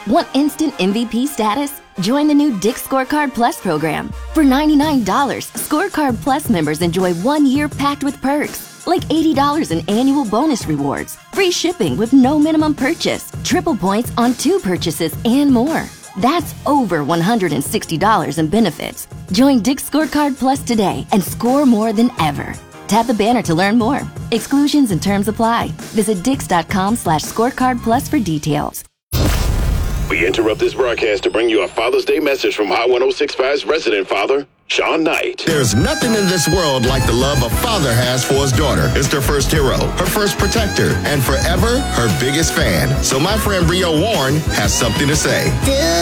Want instant MVP status? Join the new Dick's Scorecard Plus program. For $99, Scorecard Plus members enjoy 1 year packed with perks, like $80 in annual bonus rewards, free shipping with no minimum purchase, triple points on 2 purchases, and more. That's over $160 in benefits. Join Dick's Scorecard Plus today and score more than ever. Tap the banner to learn more. Exclusions and terms apply. Visit dix.com/scorecard plus for details. We interrupt this broadcast to bring you a Father's Day message from Hot 106.5's resident father, Sean Knight. There's nothing in this world like the love a father has for his daughter. It's their first hero, her first protector, and forever her biggest fan. So my friend Rio Warren has something to say.